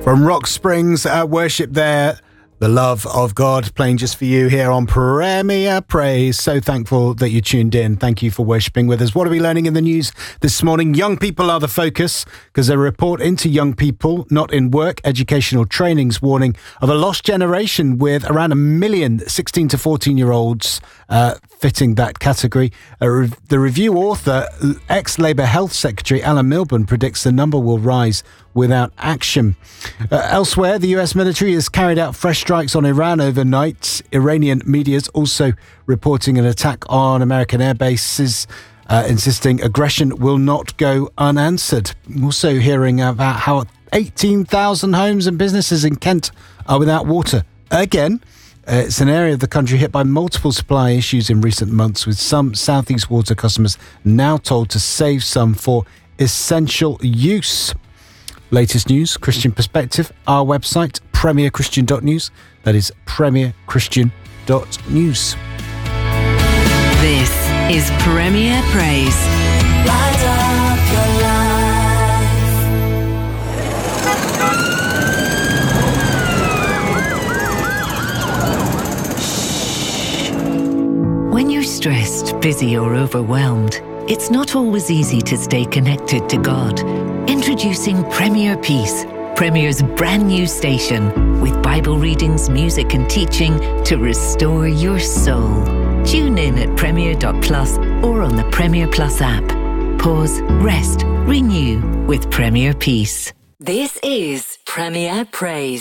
From Rock Springs Worship there, The Love of God, playing just for you here on Premier Praise. So thankful that you tuned in. Thank you for worshipping with us. What are we learning in the news this morning? Young people are the focus, because a report into young people not in work, educational training's warning of a lost generation, with around 1 million 16 to 14-year-olds fitting that category. The review author, ex-Labour Health Secretary Alan Milburn, predicts the number will rise without action. Elsewhere, the US military has carried out fresh strikes on Iran overnight. Iranian media is also reporting an attack on American air bases, insisting aggression will not go unanswered. Also hearing about how 18,000 homes and businesses in Kent are without water again. It's an area of the country hit by multiple supply issues in recent months, with some South East Water customers now told to save some for essential use. Latest news, Christian perspective, our website, premierchristian.news. That is premierchristian.news. This is Premier Praise. Light up your life. When you're stressed, busy or overwhelmed, it's not always easy to stay connected to God. Introducing Premier Peace, Premier's brand new station, with Bible readings, music and teaching to restore your soul. Tune in at premier.plus or on the Premier Plus app. Pause, rest, renew with Premier Peace. This is Premier Praise.